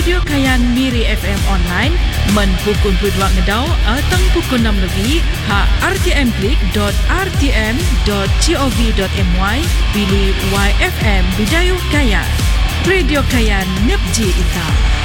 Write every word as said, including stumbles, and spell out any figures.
Radio Kayan Miri F M online men pukul dua ngedau atang pukul enam lebih ha r t m klik dot r t m dot gov dot my pilih Y F M Bidayuh Kayan. Radio Kayan Nepji Ita.